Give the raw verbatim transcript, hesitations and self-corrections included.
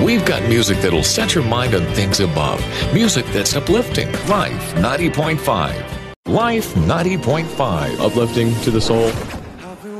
We've got music that'll set your mind on things above. Music that's uplifting. Life ninety point five. Life ninety point five. Uplifting to the soul.